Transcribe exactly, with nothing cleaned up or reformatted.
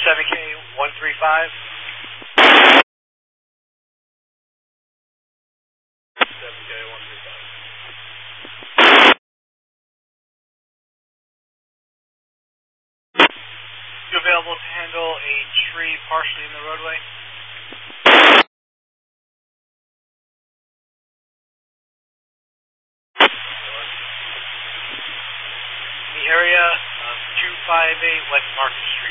seven K one three five. seven K one three five. You available to handle a tree partially in the roadway? The area, um, two five eight West Market Street.